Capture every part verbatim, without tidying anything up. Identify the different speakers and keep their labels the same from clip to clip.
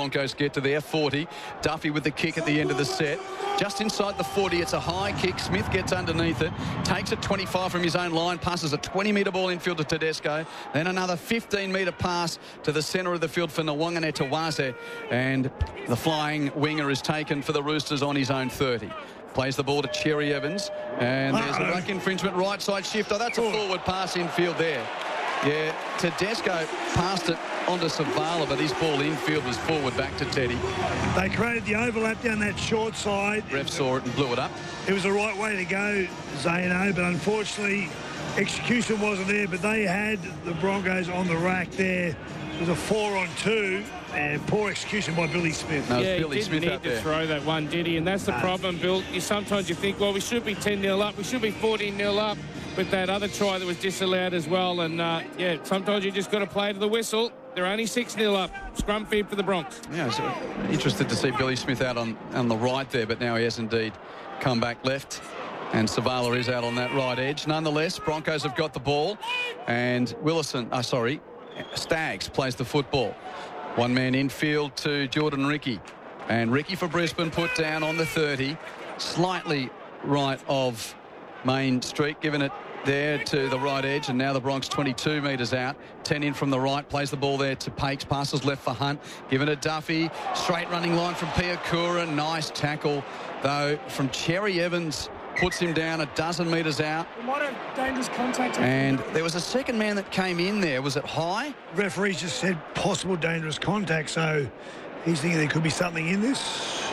Speaker 1: Broncos get to their forty. Duffy with the kick at the end of the set. Just inside the forty, it's a high kick. Smith gets underneath it, takes it twenty-five from his own line, passes a twenty metre ball infield to Tedesco. Then another fifteen metre pass to the centre of the field for Nwangane Tawase. And the flying winger is taken for the Roosters on his own thirty. Plays the ball to Cherry Evans. And there's a ruck infringement, right side shifter. That's a forward pass infield there. Yeah, Tedesco passed it onto Savala, but his ball infield was forward back to Teddy.
Speaker 2: They created the overlap down that short side.
Speaker 1: Ref saw it and blew it up.
Speaker 2: It was the right way to go, Zano, but unfortunately execution wasn't there. But they had the Broncos on the rack there. It was a four on two, and poor execution by Billy Smith.
Speaker 1: No,
Speaker 3: yeah,
Speaker 1: Billy
Speaker 3: he
Speaker 1: Smith
Speaker 3: didn't
Speaker 1: out
Speaker 3: need to
Speaker 1: there.
Speaker 3: throw that one, did he? And that's the
Speaker 2: No.
Speaker 3: problem, Bill. You sometimes you think, well, we should be ten nil up. We should be fourteen nil up with that other try that was disallowed as well. And, uh, yeah, sometimes you just got to play to the whistle. They're only six nil up. Scrum feed for the Bronx.
Speaker 1: Yeah, so interested to see Billy Smith out on, on the right there, but now he has indeed come back left. And Savala is out on that right edge. Nonetheless, Broncos have got the ball. And Willison, oh, sorry, Staggs plays the football. One man infield to Jordan Ricky. And Ricky for Brisbane put down on the thirty. Slightly right of Main Street, giving it there to the right edge, and now the Bronx twenty-two metres out. ten in from the right, plays the ball there to Pakes, passes left for Hunt, given it Duffy. Straight running line from Piakura. Nice tackle, though, from Cherry Evans. Puts him down a dozen metres out.
Speaker 4: Might have dangerous contact.
Speaker 1: And there was a second man that came in there. Was it High?
Speaker 2: Referees just said possible dangerous contact, so he's thinking there could be something in this.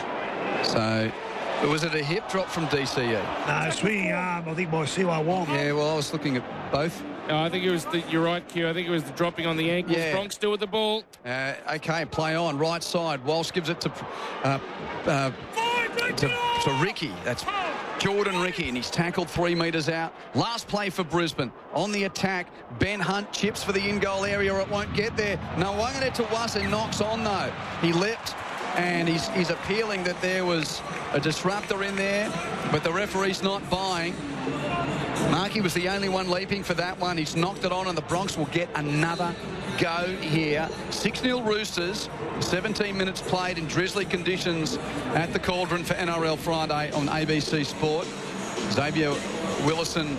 Speaker 1: So, was it a hip drop from D C E?
Speaker 2: No, swinging arm, I think, by Siwa Wong.
Speaker 1: Yeah, well, I was looking at both.
Speaker 3: No, I think it was the, you're right, Q. I think it was the dropping on the ankles.
Speaker 1: Yeah.
Speaker 3: Bronx still with the ball.
Speaker 1: Uh, okay, play on, right side. Walsh gives it to uh, uh, to, to Ricky. That's Jordan Ricky, and he's tackled three metres out. Last play for Brisbane. On the attack, Ben Hunt chips for the in-goal area. It won't get there. Nwangane Tawase knocks on, though. He leapt, and he's, he's appealing that there was a disruptor in there, but the referee's not buying. Markey was the only one leaping for that one. He's knocked it on, and the Bronx will get another go here. six nil Roosters, seventeen minutes played in drizzly conditions at the Cauldron for N R L Friday on A B C Sport. Xavier Willison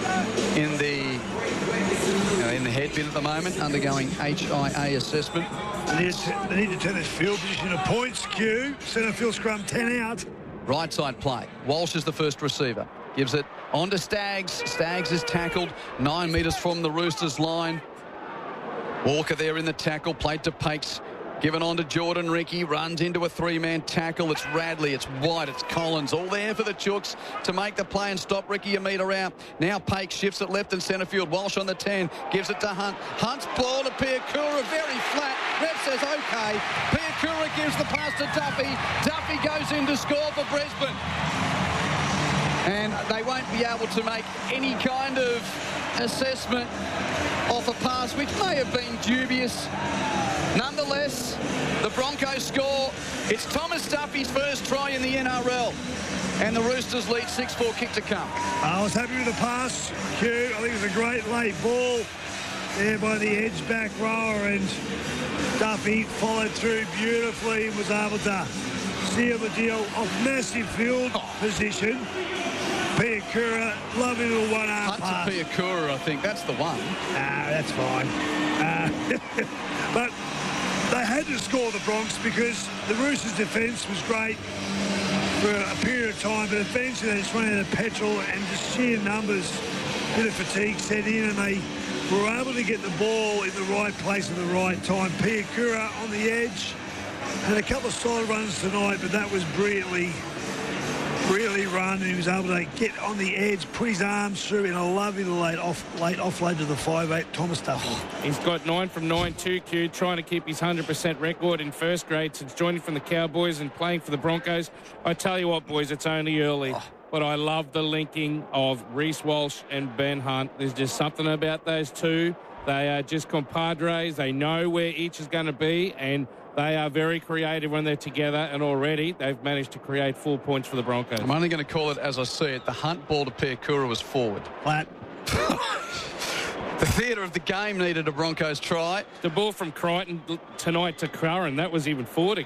Speaker 1: in the uh, in the head bit at the moment, undergoing H I A assessment.
Speaker 2: They need, to, they need to turn this field position to points, Q. Centre field scrum, ten out.
Speaker 1: Right side play. Walsh is the first receiver. Gives it on to Staggs. Staggs is tackled nine metres from the Roosters line. Walker there in the tackle. Played to Pakes. Given on to Jordan Ricky. Runs into a three-man tackle. It's Radley. It's White. It's Collins. All there for the Chooks to make the play and stop Ricky a metre out. Now Pakes shifts it left and centre field. Walsh on the ten. Gives it to Hunt. Hunt's ball to Piakura. Very flat. Ref says OK. Piakura gives the pass to Duffy. Duffy goes in to score for Brisbane. And they won't be able to make any kind of assessment off a pass, which may have been dubious. Nonetheless, the Broncos score. It's Thomas Duffy's first try in the N R L. And the Roosters lead six four, kick to come.
Speaker 2: I was happy with the pass, Q. I think it was a great late ball there by the edge back rower, and Duffy followed through beautifully and was able to seal the deal off massive field oh. position. Piakura, lovely little one-arm
Speaker 1: Hunt
Speaker 2: pass.
Speaker 1: to Piakura, I think. That's the one.
Speaker 2: Ah, that's fine. Uh, but they had to score the Bronx because the Roosters' defence was great for a period of time, but eventually they just ran out of petrol and just sheer numbers, a bit of fatigue set in, and they were able to get the ball in the right place at the right time. Piakura on the edge, had a couple of solid runs tonight, but that was brilliantly really run, and he was able to get on the edge, put his arms through in a lovely late off late offload to the five eight Thomas Duffy.
Speaker 3: He's got nine from nine, two Q, trying to keep his one hundred percent record in first grade since joining from the Cowboys and playing for the Broncos. I tell you what, boys, it's only early, oh. but I love the linking of Reece Walsh and Ben Hunt. There's just something about those two. They are just compadres. They know where each is going to be, and they are very creative when they're together, and already they've managed to create four points for the Broncos.
Speaker 1: I'm only going to call it as I see it. The Hunt ball to Piakura was forward.
Speaker 2: Flat.
Speaker 1: The theatre of the game needed a Broncos try.
Speaker 3: The ball from Crichton tonight to Curran, that was even forward.